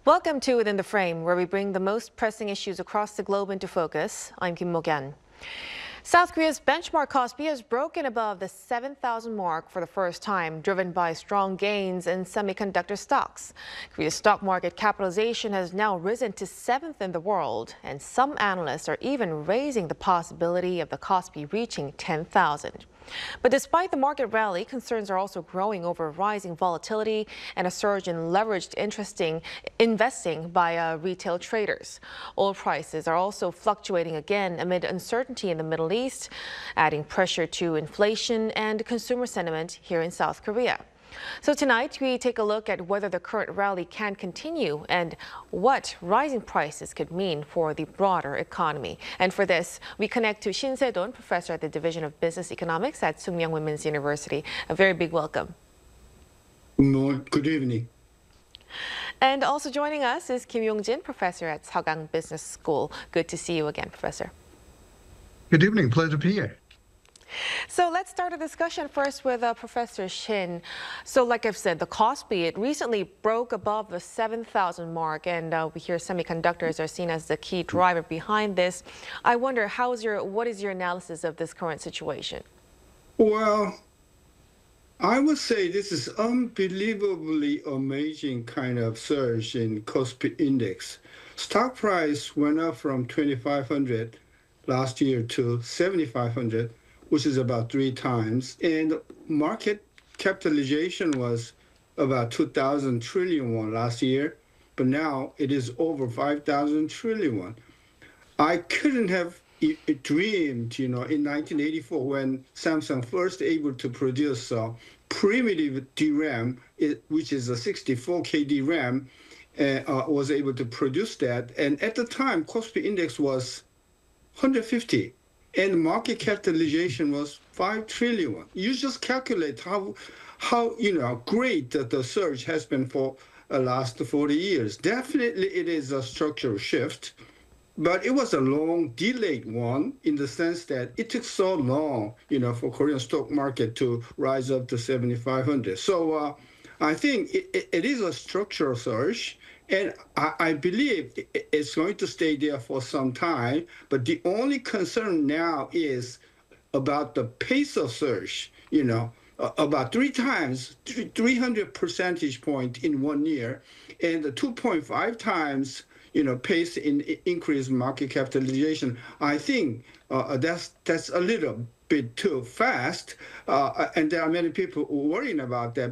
Welcome to Within the Frame, where we bring the most pressing issues across the globe into focus. I'm Kim Mo-Gyan. South Korea's benchmark Kospi has broken above the 7,000 mark for the first time, driven by strong gains in semiconductor stocks. Korea's stock market capitalization has now risen to 7th in the world, and some analysts are even raising the possibility of the Kospi reaching 10,000. But despite the market rally, concerns are also growing over rising volatility and a surge in leveraged investing by retail traders. Oil prices are also fluctuating again amid uncertainty in the Middle East, adding pressure to inflation and consumer sentiment here in South Korea. So tonight, we take a look at whether the current rally can continue and what rising prices could mean for the broader economy. And for this, we connect to Shin Se-don, professor at the Division of Business Economics at Sookmyung Women's University. A very big welcome. Good evening. And also joining us is Kim Yong-jin, professor at Sagang Business School. Good to see you again, Professor. Good evening. Pleasure to be here. So let's start a discussion first with Professor Shin. So like I've said, the Kospi, it recently broke above the 7,000 mark, and we hear semiconductors are seen as the key driver behind this. I wonder, what is your analysis of this current situation? Well, I would say this is unbelievably amazing kind of surge in Kospi index. Stock price went up from 2,500 last year to 7,500. Which is about 3 times, and market capitalization was about 2,000 trillion won last year, but now it is over 5,000 trillion won. I couldn't have dreamed, in 1984 when Samsung first able to produce primitive DRAM, which is a 64K DRAM, was able to produce that, and at the time, Kospi index was 150. And market capitalization was 5 trillion. You just calculate how great the surge has been for the last 40 years. Definitely, it is a structural shift, but it was a long delayed one in the sense that it took so long, for Korean stock market to rise up to 7,500. So I think it is a structural surge. And I believe it's going to stay there for some time. But the only concern now is about the pace of surge, about 3 times, 300 percentage point in 1 year, and the 2.5 times, pace in increased market capitalization. I think that's a little bit too fast. And there are many people worrying about that.